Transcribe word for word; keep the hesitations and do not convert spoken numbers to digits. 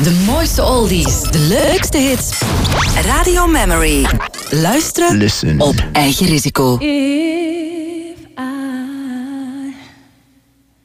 De mooiste oldies, de leukste hits. Radio Memory. Luisteren Listen. op eigen risico. Yeah.